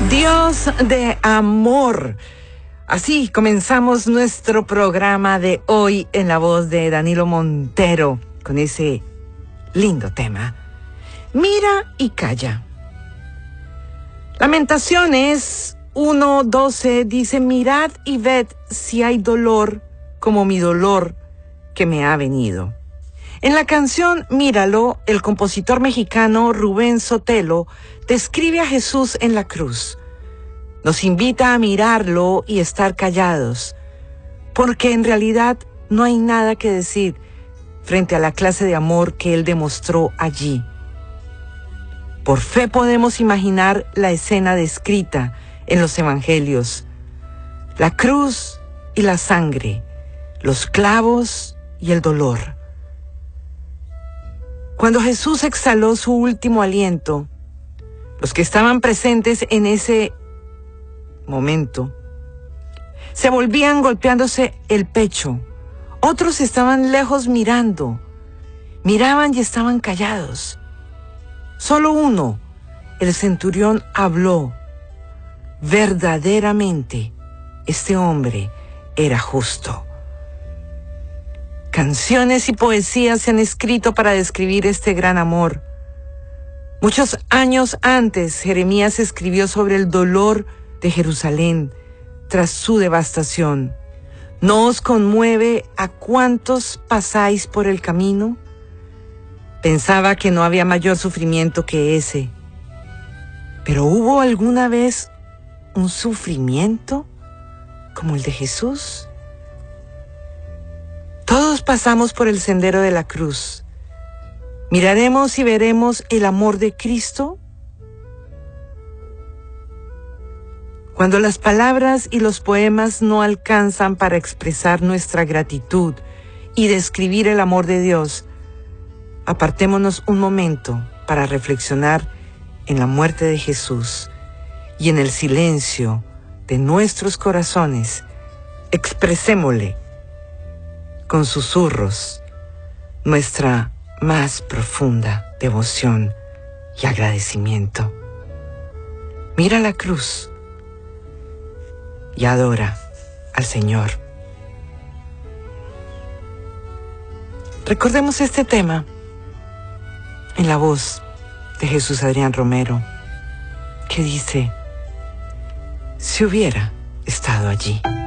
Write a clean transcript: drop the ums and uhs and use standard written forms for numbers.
Dios de amor. Así comenzamos nuestro programa de hoy en la voz de Danilo Montero con ese lindo tema. Mira y calla. Lamentaciones 1:12 dice: mirad y ved si hay dolor como mi dolor que me ha venido. En la canción Míralo, el compositor mexicano Rubén Sotelo describe a Jesús en la cruz. Nos invita a mirarlo y estar callados, porque en realidad no hay nada que decir frente a la clase de amor que Él demostró allí. Por fe podemos imaginar la escena descrita en los evangelios: la cruz y la sangre, los clavos y el dolor. Cuando Jesús exhaló su último aliento, los que estaban presentes en ese momento se volvían golpeándose el pecho. Otros estaban lejos mirando, miraban y estaban callados. Solo uno, el centurión, habló. Verdaderamente, este hombre era justo. Canciones y poesías se han escrito para describir este gran amor. Muchos años antes, Jeremías escribió sobre el dolor de Jerusalén tras su devastación. ¿No os conmueve a cuántos pasáis por el camino? Pensaba que no había mayor sufrimiento que ese. ¿Pero hubo alguna vez un sufrimiento como el de Jesús? Todos pasamos por el sendero de la cruz. ¿Miraremos y veremos el amor de Cristo? Cuando las palabras y los poemas no alcanzan para expresar nuestra gratitud y describir el amor de Dios, apartémonos un momento para reflexionar en la muerte de Jesús y en el silencio de nuestros corazones expresémosle con susurros nuestra más profunda devoción y agradecimiento. Mira la cruz y adora al Señor. Recordemos este tema en la voz de Jesús Adrián Romero, que dice: si hubiera estado allí.